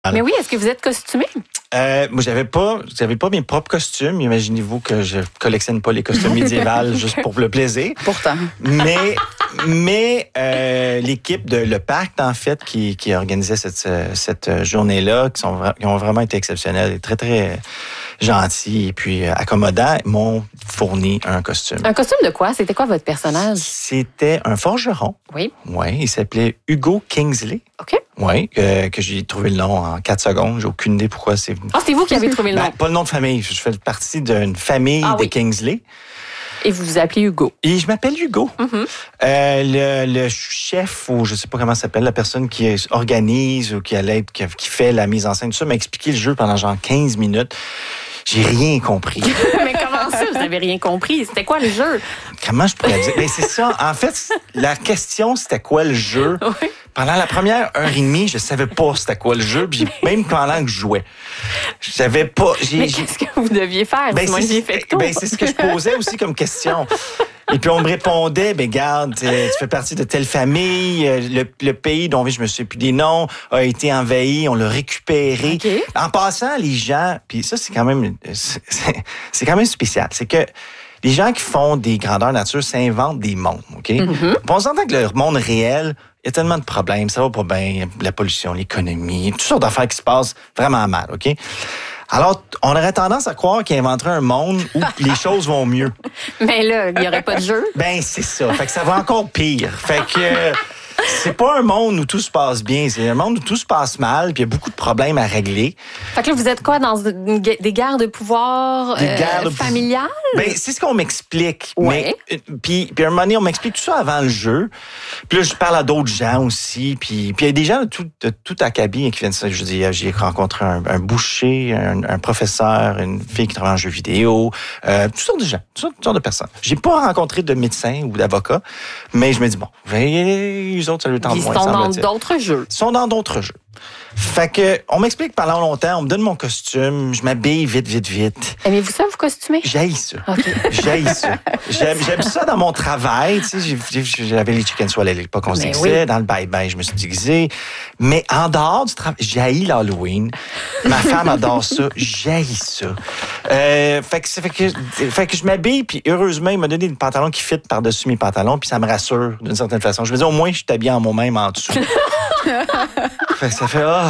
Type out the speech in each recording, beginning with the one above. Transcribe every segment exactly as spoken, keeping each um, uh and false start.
Mais oui, est-ce que vous êtes costumé? Euh, moi, j'avais pas, j'avais pas mes propres costumes. Imaginez-vous que je collectionne pas les costumes médiévals juste pour le plaisir. Pourtant. Mais, mais euh, l'équipe de Le Pacte, en fait, qui, qui organisait cette, cette journée-là, qui, sont, qui ont vraiment été exceptionnels et très, très gentils et puis accommodants, m'ont fourni un costume. Un costume de quoi? C'était quoi votre personnage? C'était un forgeron. Oui. Oui, il s'appelait Hugo Kingsley. OK. Oui, euh, que j'ai trouvé le nom en quatre secondes. J'ai aucune idée pourquoi c'est... Ah, c'est vous qui avez trouvé le nom? Ben, pas le nom de famille. Je fais partie d'une famille ah, de oui. Kingsley. Et vous vous appelez Hugo. Et je m'appelle Hugo. Mm-hmm. Euh, le, le chef, ou je sais pas comment ça s'appelle, la personne qui organise ou qui, allait, qui, qui fait la mise en scène, tout ça, m'a expliqué le jeu pendant genre quinze minutes. J'ai rien compris. Mais comment ça, vous n'avez rien compris? C'était quoi le jeu? Comment je pourrais dire? Ben, c'est ça. En fait, la question, c'était quoi le jeu? Oui. Pendant la première heure et demie, je savais pas c'était quoi le jeu, puis même pendant que je jouais. Je savais pas. J'ai, Mais j'ai... qu'est-ce que vous deviez faire? Ben, Moi, c'est, j'ai fait tout. ben, c'est ce que je posais aussi comme question. Et puis, on me répondait, ben, garde, tu fais partie de telle famille, le, le pays dont je me souviens plus des noms a été envahi, on l'a récupéré. Okay. En passant, les gens, puis ça, c'est quand même, c'est, c'est quand même spécial. C'est que les gens qui font des grandeurs nature s'inventent des mondes, OK? Mm-hmm. On s'entend que le monde réel, il y a tellement de problèmes, ça va pas bien, la pollution, l'économie, toutes sortes d'affaires qui se passent vraiment mal, OK? Alors, on aurait tendance à croire qu'il inventerait un monde où les choses vont mieux. Mais là, il n'y aurait pas de jeu. Ben, c'est ça. Fait que ça va encore pire. Fait que euh, c'est pas un monde où tout se passe bien. C'est un monde où tout se passe mal, puis il y a beaucoup de problèmes à régler. Fait que là, vous êtes quoi, dans une, des guerres de pouvoir des euh, guerres de familiales? Ben, c'est ce qu'on m'explique. Ouais. Mais, puis, puis à un moment donné, on m'explique tout ça avant le jeu. Puis là, je parle à d'autres gens aussi. Puis puis il y a des gens de tout, de tout acabit qui viennent de ça. Je dis, j'ai rencontré un, un boucher, un, un professeur, une fille qui travaille en jeux vidéo, euh, toutes sortes de gens, toutes sortes, toutes sortes de personnes. J'ai pas rencontré de médecin ou d'avocat, mais je me dis, bon, les autres, ça le temps de Ils moins. sont dans semble-t-il. d'autres jeux. Ils sont dans d'autres jeux. Fait que, on m'explique pendant longtemps, on me donne mon costume, je m'habille vite, vite, vite. Aimez-vous ça, vous costumer? J'haïs ça. Okay. J'haïs ça. J'aime, j'aime ça dans mon travail. Tu sais, j'ai, j'avais les chicken swell à l'époque, on se déguisait. Oui. Dans le bye-bye, je me suis déguisé. Mais en dehors du travail, j'haïs l'Halloween. Ma femme adore ça. J'haïs ça. Euh, fait que, fait que, fait que je m'habille, puis heureusement, il m'a donné des pantalons qui fit par-dessus mes pantalons, puis ça me rassure d'une certaine façon. Je me dis, au moins, je suis habillé en moi-même en dessous. Fait que ça fait... Oh.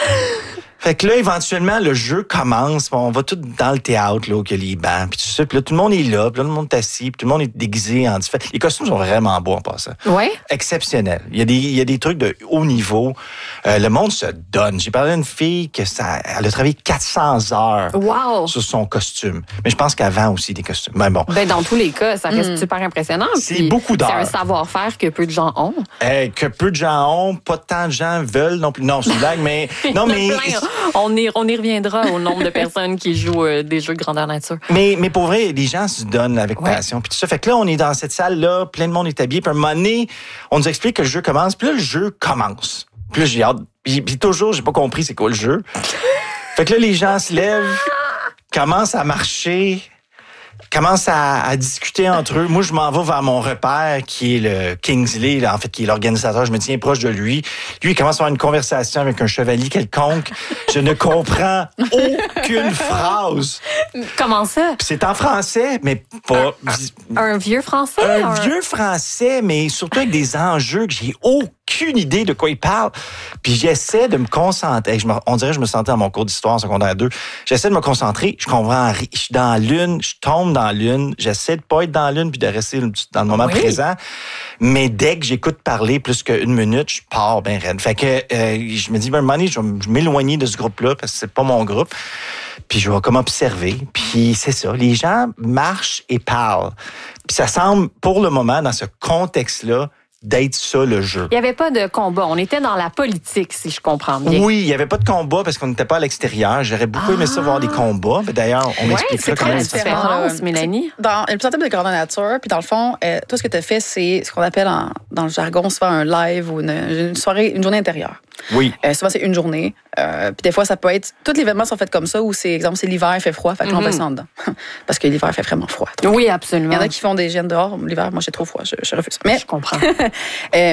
Fait que là, éventuellement, le jeu commence. On va tout dans le théâtre, là, où il y a les bancs, puis tout ça. Puis là, tout le monde est là, puis là, tout le monde est assis, puis tout le monde est déguisé en différents... Les costumes sont vraiment beaux en passant. Oui. Exceptionnels. Il y a des, il y a des trucs de haut niveau. Euh, le monde se donne. J'ai parlé d'une fille que ça, elle a travaillé quatre cents heures wow. sur son costume. Mais je pense qu'elle vend aussi des costumes. Mais bon. Ben, dans tous les cas, ça reste mm. super impressionnant. C'est puis beaucoup d'heures. C'est un savoir-faire que peu de gens ont. Euh, que peu de gens ont. Pas tant de gens veulent non plus. Non, c'est une blague, mais... non, mais... On y, on y reviendra au nombre de personnes qui jouent euh, des jeux de grandeur nature. Mais, mais pour vrai, les gens se donnent avec ouais. passion. Puis tout ça. Fait que là, on est dans cette salle-là, plein de monde est habillé. Puis à un moment donné, on nous explique que le jeu commence. Puis là, le jeu commence. Puis là, j'ai hâte. Puis, puis toujours, j'ai pas compris c'est quoi le jeu. Fait que là, les gens se lèvent, commencent à marcher, commencent à, à discuter entre eux. Moi, je m'en vais vers mon repère, qui est le Kingsley, là, en fait, qui est l'organisateur. Je me tiens proche de lui. Lui, il commence à avoir une conversation avec un chevalier quelconque. Je ne comprends aucune phrase. Comment ça? Puis c'est en français, mais pas... Un, un vieux français? Un, un vieux français, mais surtout avec des enjeux que j'ai aucune idée de quoi il parle. Puis j'essaie de me concentrer. Je me, on dirait que je me sentais dans mon cours d'histoire en secondaire deux. J'essaie de me concentrer. Je comprends. Je suis dans la lune. Je tombe dans la lune. J'essaie de pas être dans la lune puis de rester dans le moment oui. présent. Mais dès que j'écoute parler plus qu'une minute, je pars bien raide. Fait que euh, je me dis, ben, un moment donné, je vais m'éloigner de ce groupe-là parce que c'est pas mon groupe. Puis je vais comme observer. Puis c'est ça. Les gens marchent et parlent. Puis ça semble, pour le moment, dans ce contexte-là, d'être ça, le jeu. Il n'y avait pas de combat. On était dans la politique, si je comprends bien. Oui, il n'y avait pas de combat parce qu'on n'était pas à l'extérieur. J'aurais beaucoup ah. aimé ça voir des combats. Mais d'ailleurs, on ouais, m'expliquera comment ça se fait. différence, Mélanie? Dans le type de grandeur nature, puis dans le fond, euh, tout ce que tu as fait, c'est ce qu'on appelle en, dans le jargon souvent un live ou une, une soirée, une journée intérieure. Oui. Euh, souvent, c'est une journée. Euh, puis des fois, ça peut être... Tous les événements sont faits comme ça, où c'est, exemple, c'est l'hiver, il fait froid, fait que mm-hmm. on va descendre dedans. Parce que l'hiver, il fait vraiment froid. Oui, absolument. Il y en a qui font des gènes dehors. L'hiver, moi, j'ai trop froid, je, je refuse. Mais, je comprends. euh, mais la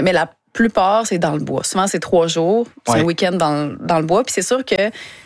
plupart, c'est dans le bois. Souvent, c'est trois jours. C'est ouais. un week-end dans, dans le bois. Puis c'est sûr que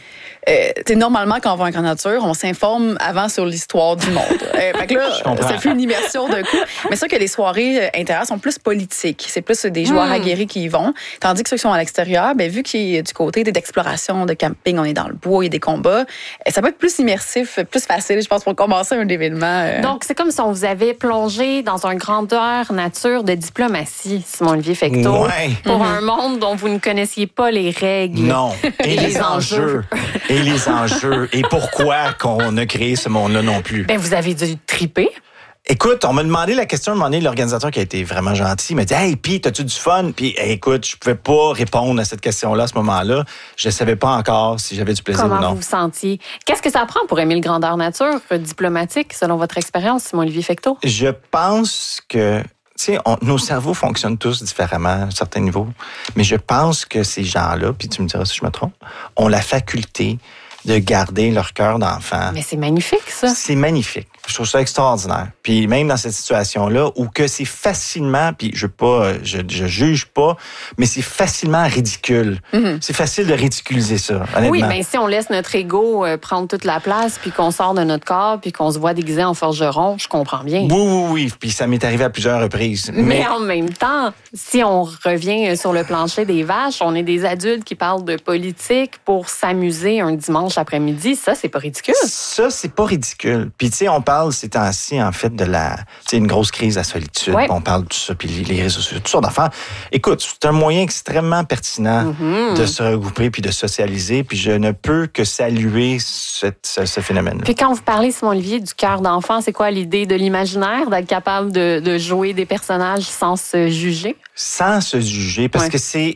Euh, normalement, quand on va en grande nature, on s'informe avant sur l'histoire du monde. euh, fait que là, ça fait une immersion d'un coup. Mais c'est sûr que les soirées intérieures sont plus politiques. C'est plus des joueurs mmh. aguerris qui y vont. Tandis que ceux qui sont à l'extérieur, ben, vu qu'il y a du côté d'exploration, de camping, on est dans le bois, il y a des combats, ça peut être plus immersif, plus facile, je pense, pour commencer un événement. Euh... Donc, c'est comme si on vous avait plongé dans un grandeur nature de diplomatie, Simon-Olivier Fecteau, ouais. pour mmh. un monde dont vous ne connaissiez pas les règles. Non. Et, et les, les enjeux. Et les enjeux. Et pourquoi qu'on a créé ce monde-là non plus. Ben, vous avez dû triper. Écoute, on m'a demandé la question à un moment donné, l'organisateur qui a été vraiment gentil, il m'a dit « Hey, Pete, as-tu du fun? » Puis hey, écoute, je pouvais pas répondre à cette question-là à ce moment-là. Je savais pas encore si j'avais du plaisir Comment ou non. Comment vous vous sentiez? Qu'est-ce que ça prend pour aimer le grandeur nature diplomatique, selon votre expérience, Simon-Olivier Fecteau? Je pense que... Tu sais, nos cerveaux fonctionnent tous différemment à un certain niveau, mais je pense que ces gens-là, puis tu me diras si je me trompe, ont la faculté de garder leur cœur d'enfant. Mais c'est magnifique, ça. C'est magnifique. Je trouve ça extraordinaire. Puis même dans cette situation-là, où que c'est facilement, puis je pas, je, je juge pas, mais c'est facilement ridicule. Mm-hmm. C'est facile de ridiculiser ça, honnêtement. Oui, mais si on laisse notre ego euh, prendre toute la place, puis qu'on sort de notre corps, puis qu'on se voit déguisé en forgeron, je comprends bien. Oui, oui, oui. Puis ça m'est arrivé à plusieurs reprises. Mais, mais en même temps, si on revient sur le plancher des vaches, on est des adultes qui parlent de politique pour s'amuser un dimanche après-midi. Ça, c'est pas ridicule. Ça, c'est pas ridicule. Puis tu sais, on parle ces temps-ci, en fait, de la, tu sais, une grosse crise de la solitude. Ouais. On parle de tout ça, puis les réseaux sociaux, toutes sortes d'affaires. Écoute, c'est un moyen extrêmement pertinent mm-hmm. de se regrouper puis de socialiser, puis je ne peux que saluer cette, ce, ce phénomène-là. Puis quand vous parlez, Simon-Olivier, du cœur d'enfant, c'est quoi l'idée de l'imaginaire, d'être capable de, de jouer des personnages sans se juger? Sans se juger, parce ouais. que c'est...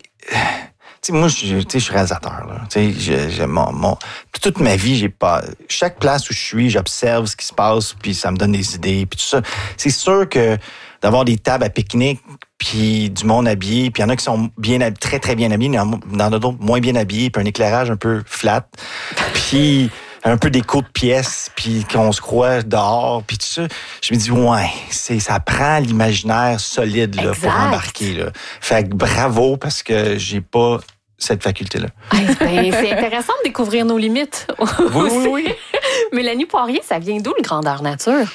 Tu sais, moi, je, je suis réalisateur. Là. Tu sais, je, je, mon, mon, toute ma vie, j'ai pas. Chaque place où je suis, j'observe ce qui se passe, puis ça me donne des idées, puis tout ça. C'est sûr que d'avoir des tables à pique-nique, puis du monde habillé, puis il y en a qui sont bien, très très bien habillés, il y en a d'autres moins bien habillés, puis un éclairage un peu flat, puis un peu d'écho de pièces, puis qu'on se croit dehors, puis tout ça. Je me dis, ouais, c'est, ça prend l'imaginaire solide là, pour embarquer. Là. Fait que bravo, parce que j'ai pas cette faculté-là. Ben, c'est intéressant de découvrir nos limites. Oui, oui, oui. Mélanie Poirier, ça vient d'où le grandeur nature?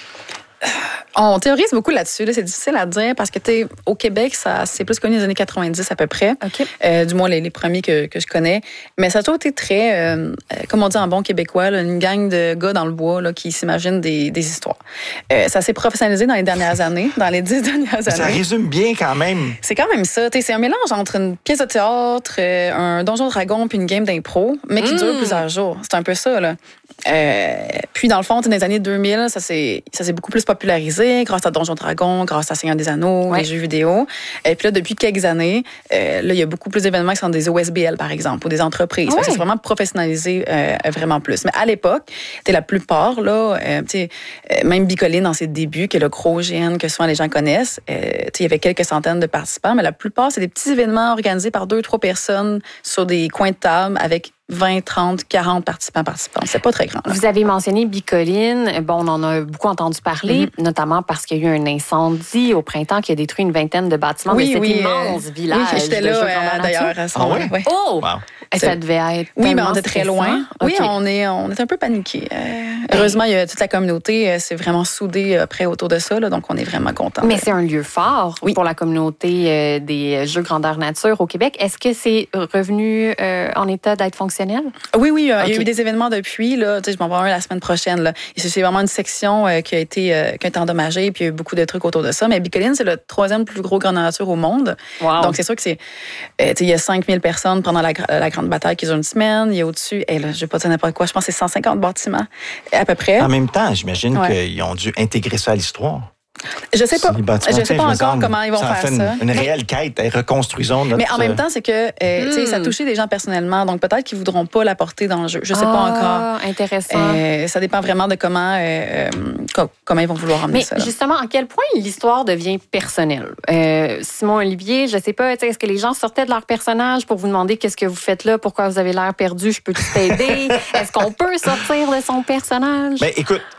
On théorise beaucoup là-dessus. Là. C'est difficile à dire parce que t'es, au Québec, ça, c'est plus connu dans les années quatre-vingt-dix à peu près. Okay. Euh, du moins, les, les premiers que, que je connais. Mais ça a toujours été très, euh, comme on dit en bon québécois, là, une gang de gars dans le bois là, qui s'imaginent des, des histoires. Euh, ça s'est professionnalisé dans les dernières années, dans les dix dernières années. Ça résume bien quand même. C'est quand même ça. T'sais, c'est un mélange entre une pièce de théâtre, euh, un donjon dragon puis une game d'impro, mais qui mmh. dure plusieurs jours. C'est un peu ça, là. Euh, puis, dans le fond, dans les années deux mille, ça s'est, ça s'est beaucoup plus popularisé grâce à Donjon Dragon, grâce à Seigneur des Anneaux, ouais. les jeux vidéo. Et puis là, depuis quelques années, euh, là, il y a beaucoup plus d'événements qui sont des O S B L, par exemple, ou des entreprises. Ouais. C'est vraiment professionnalisé euh, vraiment plus. Mais à l'époque, la plupart, là, euh, euh, même Bicoline, dans ses débuts, qui est le gros G N que souvent les gens connaissent, euh, il y avait quelques centaines de participants, mais la plupart, c'est des petits événements organisés par deux, trois personnes sur des coins de table avec vingt, trente, quarante participants, participants. C'est pas très grand. Là. Vous avez mentionné Bicoline. Bon, on en a beaucoup entendu parler, mm-hmm. notamment parce qu'il y a eu un incendie au printemps qui a détruit une vingtaine de bâtiments oui, de cet oui, immense euh, village. Oui, j'étais là, euh, d'ailleurs, à ce ah, moment-là. ouais? Oh! Wow. Et ça devait être oui, mais on était très loin. Okay. Oui, on est, on est un peu paniqués. Euh, heureusement, il y a toute la communauté, c'est vraiment soudé après autour de ça, là, donc on est vraiment contents. Mais c'est un lieu fort oui. pour la communauté euh, des Jeux grandeur nature au Québec. Est-ce que c'est revenu euh, en état d'être fonctionnel? Oui, oui. Euh, okay. Il y a eu des événements depuis. Là, je m'en vais un la semaine prochaine. Là. Et c'est vraiment une section euh, qui, a été, euh, qui a été endommagée, puis il y a eu beaucoup de trucs autour de ça. Mais Bicoline, c'est le troisième plus gros grandeur nature au monde. Wow. Donc, c'est sûr que c'est... Euh, il y a cinq mille personnes pendant la, la grande bataille qui dure une semaine. Il y a au-dessus, et là, je ne vais pas dire n'importe quoi, je pense que c'est cent cinquante bâtiments à peu près. En même temps, j'imagine ouais. qu'ils ont dû intégrer ça à l'histoire. Je sais pas. Je sais pas encore semble, comment ils vont ça faire fait ça. Une, une réelle quête. Reconstruisons notre... Mais en même temps, c'est que euh, mm. ça a touché des gens personnellement. Donc, peut-être qu'ils voudront pas l'apporter dans le jeu. Je sais ah, pas encore. Intéressant. Euh, ça dépend vraiment de comment, euh, co- comment ils vont vouloir emmener Mais ça. Mais justement, à quel point l'histoire devient personnelle? Euh, Simon-Olivier, je sais pas, est-ce que les gens sortaient de leur personnage pour vous demander qu'est-ce que vous faites là, pourquoi vous avez l'air perdu, je peux t'aider? Est-ce qu'on peut sortir de son personnage? Mais écoute,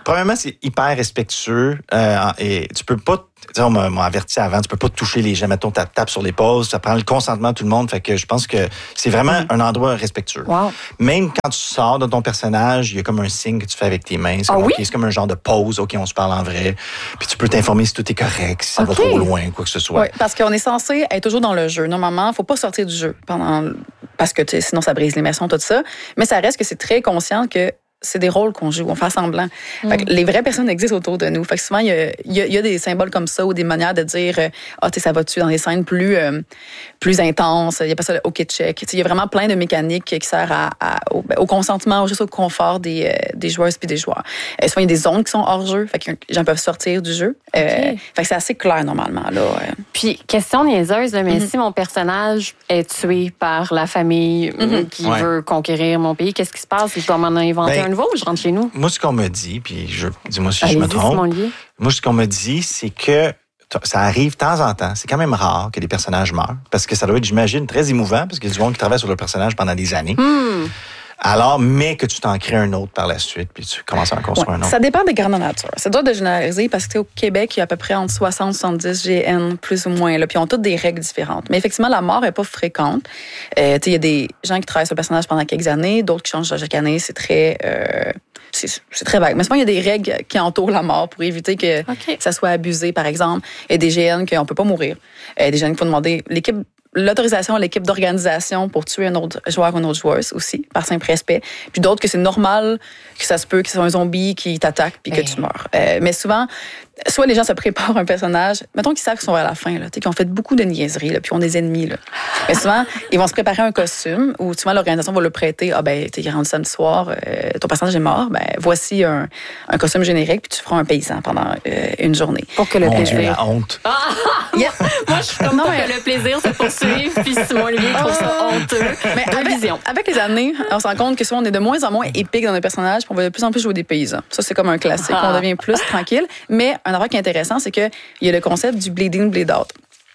Premièrement, c'est hyper respectueux euh, et tu peux pas... On m'a, m'a averti avant, tu peux pas toucher les gens. Mettons, tu tapes sur l'épaule, ça prend le consentement de tout le monde. Fait que je pense que c'est vraiment mm. un endroit respectueux. Wow. Même quand tu sors de ton personnage, il y a comme un signe que tu fais avec tes mains. C'est, ah, comme, oui? okay, c'est comme un genre de pause. OK, on se parle en vrai. Puis tu peux t'informer si tout est correct, si ça okay. va trop loin, quoi que ce soit. Oui, parce qu'on est censé être toujours dans le jeu. Normalement, il faut pas sortir du jeu pendant parce que sinon ça brise l'immersion, tout ça. Mais ça reste que c'est très conscient que c'est des rôles qu'on joue, on fait semblant. Mm. Fait que les vraies personnes existent autour de nous. Fait que souvent, il y a, il y a, il y a des symboles comme ça ou des manières de dire « Ah, tu sais, ça va-tu » dans des scènes plus, euh, plus intenses. Il y a pas ça le « OK check ». Il y a vraiment plein de mécaniques qui servent à, à, au, au consentement ou juste au confort des, euh, des joueuses puis des joueurs. Euh, souvent, il y a des zones qui sont hors jeu. Fait que les gens peuvent sortir du jeu. Okay. Euh, fait que c'est assez clair, normalement. Là. Puis, question niaiseuse, là, mais mm-hmm. si mon personnage est tué par la famille mm-hmm. qui ouais. veut conquérir mon pays, qu'est-ce qui se passe? Je dois m'en inventer ben, un nouveau ou je rentre chez nous? Moi, ce qu'on me dit, puis je, dis-moi si Allez-y, je me trompe. Moi, ce qu'on me dit, c'est que ça arrive de temps en temps. C'est quand même rare que des personnages meurent. Parce que ça doit être, j'imagine, très émouvant, parce qu'il y a du monde qui travaille sur le personnage pendant des années. Mm. Alors, mais que tu t'en crées un autre par la suite, puis tu commences à en construire ouais, un autre. Ça dépend des grandes natures. C'est dur de généraliser parce qu'au Québec, il y a à peu près entre soixante et soixante-dix G N, plus ou moins, là, puis ils ont toutes des règles différentes. Mais effectivement, la mort n'est pas fréquente. Euh, il y a des gens qui travaillent sur le personnage pendant quelques années, d'autres qui changent chaque année. C'est très... Euh, c'est, c'est très vague. Mais souvent, il y a des règles qui entourent la mort pour éviter que okay. ça soit abusé, par exemple. Il y a des G N qu'on ne peut pas mourir. Euh, des G N qu'il faut demander... L'équipe l'autorisation à l'équipe d'organisation pour tuer un autre joueur ou une autre joueuse aussi, par simple respect. Puis d'autres que c'est normal que ça se peut que ce soit un zombie qui t'attaque puis que tu meurs. Euh, mais souvent, soit les gens se préparent un personnage, mettons qu'ils savent qu'ils sont à la fin, là, qu'ils ont fait beaucoup de niaiseries, là, puis ont des ennemis. Là. Mais souvent, ils vont se préparer un costume ou souvent l'organisation va le prêter. Ah ben, t'es rendu samedi soir, euh, ton personnage est mort, ben voici un, un costume générique, puis tu feras un paysan pendant euh, une journée. Pour que le Mon plaisir... Dieu, la honte. Ah! Yeah. Moi, je suis comme non, pour mais... que le plaisir se poursuive, puis Simon Olivier trouve ça honteux. Mais avec, vision. avec les années, on se rend compte que souvent, on est de moins en moins épique dans nos personnages, puis on va de plus en plus jouer des paysans. Ça, c'est comme un classique, ah. on devient plus tranquille. Mais un affaire qui est intéressant, c'est qu'il y a le concept du bleed in, bleed out.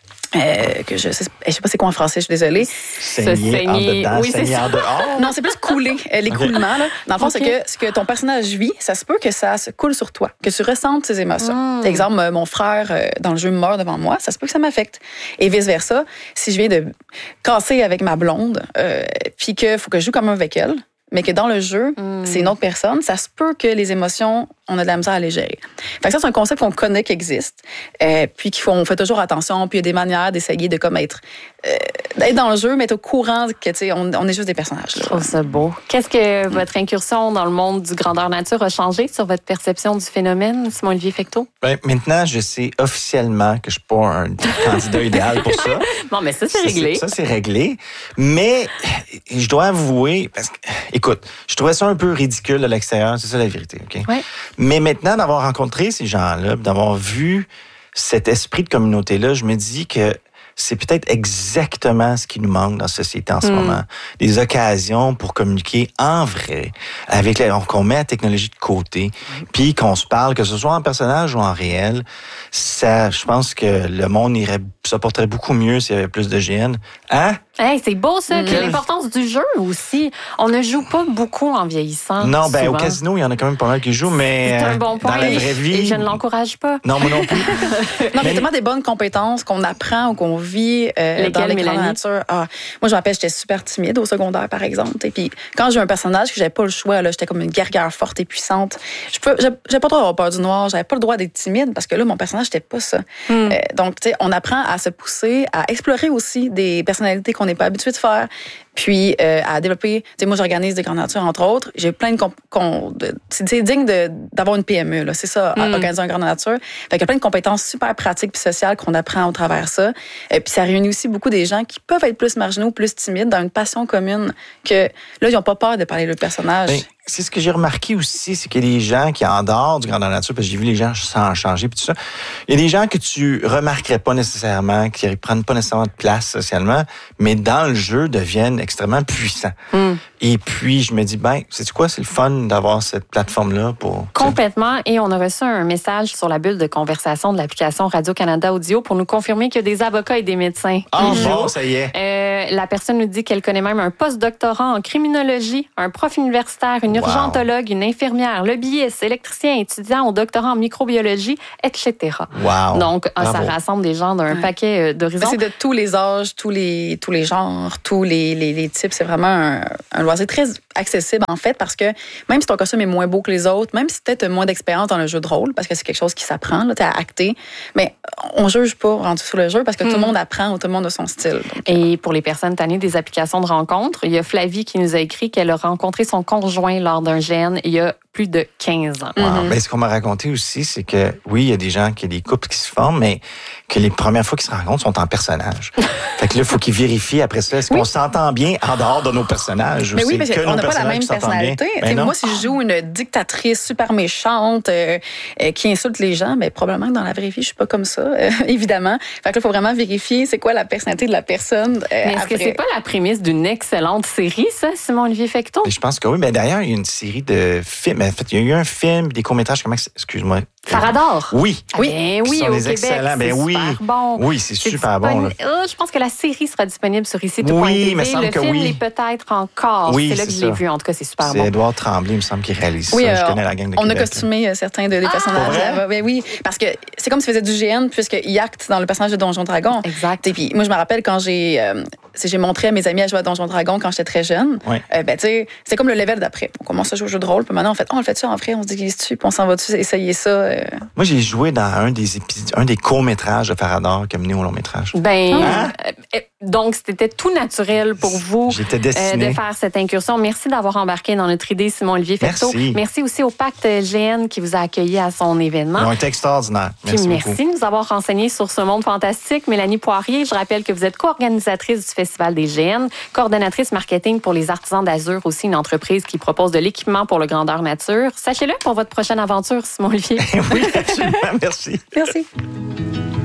Euh, que je sais, je sais pas c'est quoi en français, je suis désolée. Saigner en dedans, oui, saigner en dehors. Non, c'est plus couler, l'écoulement. Okay. Là. Dans le fond, okay. c'est que ce que ton personnage vit, ça se peut que ça se coule sur toi, que tu ressentes ses émotions. Mm. Par exemple, mon frère dans le jeu meurt devant moi, ça se peut que ça m'affecte. Et vice-versa, si je viens de casser avec ma blonde, euh, puis qu'il faut que je joue comme avec elle, mais que dans le jeu, mm. c'est une autre personne, ça se peut que les émotions, on a de la misère à les gérer. Fait que ça, c'est un concept qu'on connaît qui existe, euh, puis qu'il faut, on fait toujours attention, puis il y a des manières d'essayer de comme être, euh, d'être dans le jeu, mais être au courant que, tu sais, on, on est juste des personnages. Là. Je trouve ça beau. Qu'est-ce que mm. votre incursion dans le monde du grandeur nature a changé sur votre perception du phénomène, Simon-Olivier Fecteau? Ben, maintenant, je sais officiellement que je ne suis pas un candidat idéal pour ça. Bon, mais ça, c'est réglé. Ça, c'est, ça, c'est réglé. Mais je dois avouer, parce que, écoute, je trouvais ça un peu ridicule de l'extérieur, c'est ça la vérité, OK? Ouais. Mais maintenant, d'avoir rencontré ces gens-là, d'avoir vu cet esprit de communauté-là, je me dis que c'est peut-être exactement ce qui nous manque dans la société en ce mm. moment. Des occasions pour communiquer en vrai, avec les, qu'on met la technologie de côté, mm. puis qu'on se parle, que ce soit en personnage ou en réel. Ça, je pense que le monde irait, ça porterait beaucoup mieux s'il y avait plus de G N. Hein? Hey, c'est beau ça, mm. l'importance du jeu aussi. On ne joue pas beaucoup en vieillissant. Non, ben souvent. Au casino, il y en a quand même pas mal qui jouent, mais c'est un bon point. Dans la vraie vie, et je ne l'encourage pas. Non, moi non plus. Non, mais tellement des bonnes compétences qu'on apprend ou qu'on vit euh, dans les grandes natures. Ah, moi, je me rappelle, j'étais super timide au secondaire, par exemple. Et puis, quand j'ai eu un personnage que j'avais pas le choix, là, j'étais comme une guerrière forte et puissante. Je peux, j'avais pas le droit d'avoir peur du noir. J'avais pas le droit d'être timide parce que là, mon personnage, j'étais pas ça. Mm. Euh, donc, tu sais, on apprend à se pousser, à explorer aussi des personnalités qu'on n'est pas habitué de faire. Puis euh, à développer, tu sais, moi j'organise des grandes natures entre autres. J'ai plein de, comp- con- de c'est, c'est digne de d'avoir une P M E là, c'est ça, mm. organiser une grande nature. Fait qu'il y a plein de compétences super pratiques puis sociales qu'on apprend au travers ça. Et puis ça réunit aussi beaucoup des gens qui peuvent être plus marginaux, plus timides, dans une passion commune que là ils n'ont pas peur de parler de leur personnage. Ben, c'est ce que j'ai remarqué aussi, c'est qu'il y a des gens qui en dehors du grandeur nature, parce que j'ai vu les gens s'en changer puis tout ça. Il y a des gens que tu remarquerais pas nécessairement, qui prennent pas nécessairement de place socialement, mais dans le jeu deviennent extrêmement puissants. Mm. Et puis je me dis ben, c'est quoi, c'est le fun d'avoir cette plateforme là pour complètement. Et on a reçu un message sur la bulle de conversation de l'application Radio-Canada Audio pour nous confirmer qu'il y a des avocats et des médecins. Ah oh, bon, ça y est. Euh, la personne nous dit qu'elle connaît même un post-doctorat en criminologie, un prof universitaire, une urgentologue, une infirmière, lobbyiste, électricien, étudiant au doctorat en microbiologie, et cetera. Wow. Donc, Bravo. ça rassemble des gens d'un Ouais. paquet d'horizons. C'est de tous les âges, tous les, tous les genres, tous les, les, les types. C'est vraiment un, un loisir très accessible, en fait, parce que même si ton costume est moins beau que les autres, même si peut-être tu as moins d'expérience dans le jeu de rôle, parce que c'est quelque chose qui s'apprend, là, tu à acter, mais on juge pas rendu sur le jeu parce que mm. tout le monde apprend ou tout le monde a son style. Donc. Et pour les personnes tannées des applications de rencontres, il y a Flavie qui nous a écrit qu'elle a rencontré son conjoint lors d'un G N il y a plus de quinze ans. Wow. Mm-hmm. Ben, ce qu'on m'a raconté aussi, c'est que oui, il y a des gens, qu'il y a des couples qui se forment, mais que les premières fois qu'ils se rencontrent sont en personnage. Fait que là, il faut qu'ils vérifient après ça, est-ce oui. qu'on s'entend bien en dehors de nos personnages? Mais oui, parce que qu'on n'a pas la même personnalité. Ben moi, si je joue une dictatrice super méchante euh, euh, qui insulte les gens, ben, probablement que dans la vraie vie, je suis pas comme ça, euh, évidemment. Fait que là, il faut vraiment vérifier c'est quoi la personnalité de la personne. Euh, mais est-ce après. que c'est pas la prémisse d'une excellente série, ça, Simon-Olivier Fecteau? Je pense que oui. Mais d'ailleurs, il y a une série de films. En fait, il y a eu un film, des courts-métrages, comment excuse-moi. Farador. Oui. Oui, ben oui, au Québec, excellents. Ben c'est oui. super bon. Oui, c'est, c'est super bon. Là. Oh, je pense que la série sera disponible sur ici tout point Oui, T V. mais semble le que film oui. l'est peut-être encore. Oui, c'est là c'est que je ça. l'ai vu. En tout cas, c'est super c'est bon. C'est Édouard Tremblay, il me semble, qui réalise oui, ça. Euh, je connais la gang de on Québec. On a costumé certains de, des ah, personnages. Ben oui, parce que c'est comme s'il faisait du G N puisqu'il acte dans le personnage de Donjon Dragon. Exact. Et puis moi, je me rappelle quand j'ai, euh, j'ai montré à mes amis à jouer à Donjon Dragon quand j'étais très jeune. Oui. Euh, ben, tu sais, c'est comme le level d'après. On commence à jouer au jeu de rôle, puis maintenant, on fait, oh, on le fait ça en vrai, on se déguise dessus, puis on s'en va dessus, essayer ça. Euh... Moi, j'ai joué dans un des épisodes, un des courts-métrages de Farador qui a mené au long-métrage. Ben, hein? euh, donc, c'était tout naturel pour vous J'étais destiné. euh, de faire cette incursion. Merci d'avoir embarqué dans notre idée, Simon-Olivier Fecteau. Merci. Merci aussi au Pacte G N qui vous a accueilli à son événement. Ils ont été extraordinaires. Merci, merci beaucoup. de nous avoir renseigné sur ce monde fantastique. Mélanie Poirier, je rappelle que vous êtes co-organisatrice du Festival des G N, coordonnatrice marketing pour les Artisans d'Azur, aussi une entreprise qui propose de l'équipement pour le grandeur nature. Sachez-le pour votre prochaine aventure, Simon-Olivier. Oui, absolument. Merci. Merci.